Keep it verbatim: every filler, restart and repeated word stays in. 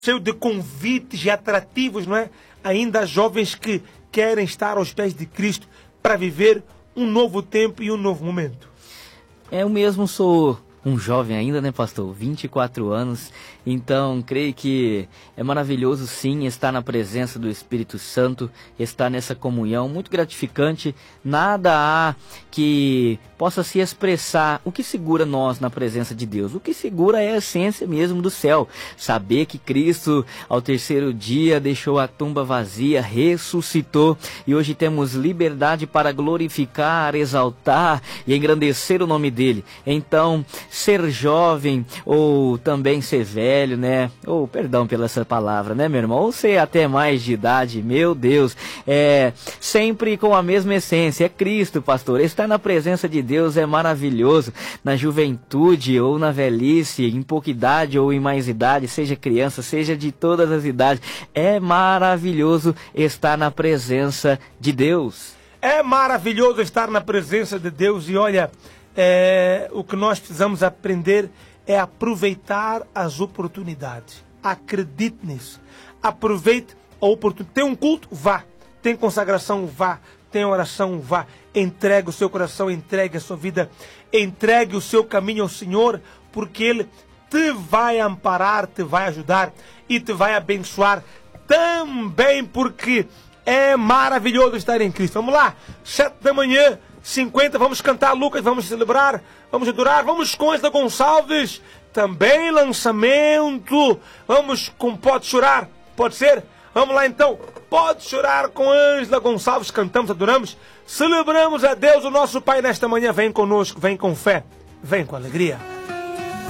cheio de convites e atrativos, não é? Ainda há jovens que querem estar aos pés de Cristo para viver um novo tempo e um novo momento. Eu mesmo sou um jovem ainda, né, pastor? vinte e quatro anos. Então, creio que é maravilhoso, sim, estar na presença do Espírito Santo, estar nessa comunhão, muito gratificante. Nada há que possa se expressar o que segura nós na presença de Deus. O que segura é a essência mesmo do céu. Saber que Cristo, ao terceiro dia, deixou a tumba vazia, ressuscitou, e hoje temos liberdade para glorificar, exaltar e engrandecer o nome dele. Então, ser jovem ou também ser velho, né? Ou, perdão pela essa palavra, né, meu irmão? Ou ser até mais de idade, meu Deus, é sempre com a mesma essência, é Cristo, pastor. Estar na presença de Deus é maravilhoso. Na juventude ou na velhice, em pouca idade ou em mais idade, seja criança, seja de todas as idades, é maravilhoso estar na presença de Deus. É maravilhoso estar na presença de Deus e olha, é, o que nós precisamos aprender é aproveitar as oportunidades. Acredite nisso. Aproveite a oportunidade. Tem um culto? Vá. Tem consagração? Vá. Tem oração? Vá. Entregue o seu coração, entregue a sua vida, entregue o seu caminho ao Senhor, porque Ele te vai amparar, te vai ajudar e te vai abençoar também, porque é maravilhoso estar em Cristo. Vamos lá, sete da manhã, cinquenta, vamos cantar Lucas, vamos celebrar, vamos adorar, vamos com Ângela Gonçalves, também lançamento, vamos com Pode Chorar, pode ser? Vamos lá então, Pode Chorar com Ângela Gonçalves, cantamos, adoramos, celebramos a Deus, o nosso Pai, nesta manhã. Vem conosco, vem com fé, vem com alegria.